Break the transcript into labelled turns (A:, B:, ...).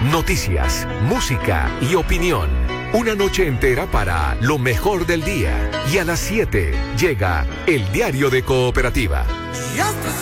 A: noticias, música y opinión. Una noche entera para lo mejor del día. Y a las 7 llega el Diario de Cooperativa.